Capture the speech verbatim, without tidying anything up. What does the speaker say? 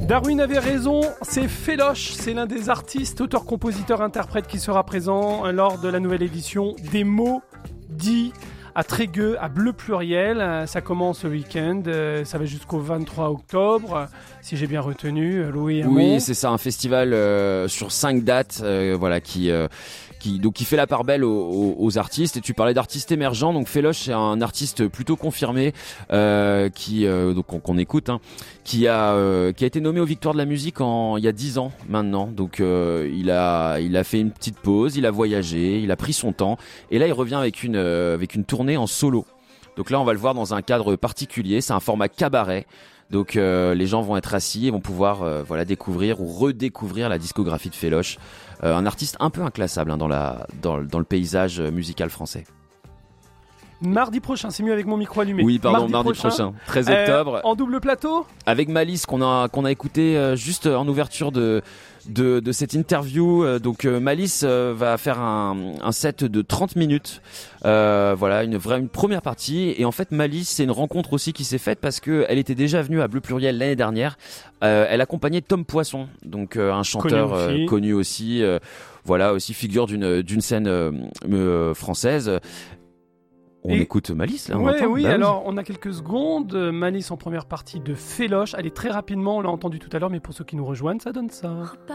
Darwin avait raison, c'est Féloche, c'est l'un des artistes, auteurs, compositeurs, interprètes qui sera présent lors de la nouvelle édition des mots dits à Trégueux, à Bleu Pluriel. Ça commence ce week-end, ça va jusqu'au vingt-trois octobre, si j'ai bien retenu. Louis, oui, c'est ça, un festival euh, sur cinq dates, euh, voilà, qui... Euh, Qui, donc qui fait la part belle aux, aux, aux artistes. Et tu parlais d'artistes émergents, donc Féloche c'est un artiste plutôt confirmé euh, qui euh, donc qu'on, qu'on écoute, hein, qui a euh, qui a été nommé aux Victoires de la musique en il y a dix ans maintenant. Donc euh, il a il a fait une petite pause, il a voyagé, il a pris son temps et là il revient avec une euh, avec une tournée en solo. Donc là on va le voir dans un cadre particulier, c'est un format cabaret. Donc euh, les gens vont être assis et vont pouvoir euh, voilà découvrir ou redécouvrir la discographie de Féloche, euh, un artiste un peu inclassable hein, dans la dans, dans le paysage musical français. Mardi prochain, c'est mieux avec mon micro allumé. Oui, pardon, mardi, mardi prochain, prochain, treize octobre. Euh, en double plateau avec Malice qu'on a qu'on a écouté euh, juste en ouverture de de, de cette interview. Euh, donc euh, Malice euh, va faire un, un set de trente minutes. Euh, voilà, une vraie une première partie. Et en fait, Malice, c'est une rencontre aussi qui s'est faite parce que elle était déjà venue à Bleu Pluriel l'année dernière. Euh, elle accompagnait Tom Poisson, donc euh, un chanteur connu aussi. Euh, connu aussi euh, voilà, aussi figure d'une d'une scène euh, euh, française. On et écoute Malice là. On ouais, entend oui, bah, alors on a quelques secondes. Malice en première partie de Féloche. Allez, très rapidement, on l'a entendu tout à l'heure, mais pour ceux qui nous rejoignent, ça donne ça.